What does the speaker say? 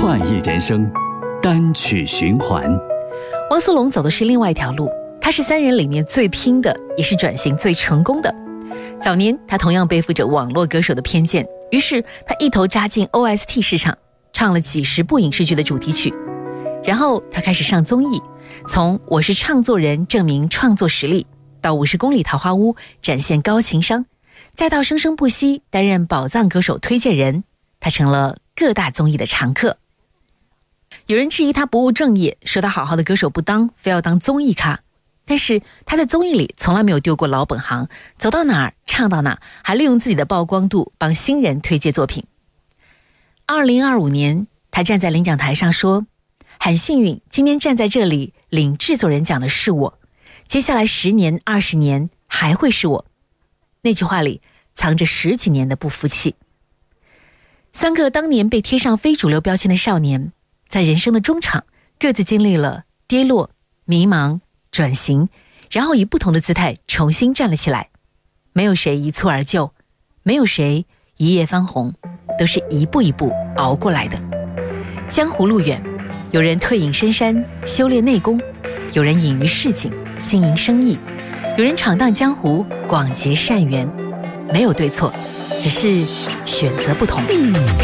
快意人生，单曲循环。 汪苏泷走的是另外一条路，他是三人里面最拼的，也是转型最成功的。早年他同样背负着网络歌手的偏见，于是他一头扎进 OST 市场，唱了几十部影视剧的主题曲。然后他开始上综艺，从我是唱作人证明创作实力，到50公里桃花坞展现高情商，再到生生不息担任宝藏歌手推荐人，他成了各大综艺的常客。有人质疑他不务正业，说他好好的歌手不当，非要当综艺咖。但是他在综艺里从来没有丢过老本行，走到哪儿唱到哪儿，还利用自己的曝光度帮新人推荐作品。2025年，他站在领奖台上说：“很幸运，今天站在这里领制作人奖的是我，接下来10年、20年还会是我。”那句话里藏着10几年的不服气。3个当年被贴上非主流标签的少年，在人生的中场各自经历了跌落、迷茫、转型，然后以不同的姿态重新站了起来。没有谁一蹴而就，没有谁一夜翻红，都是一步一步熬过来的。江湖路远，有人退隐深山修炼内功，有人隐于市井经营生意，有人闯荡江湖广结善缘。没有对错，只是选择不同。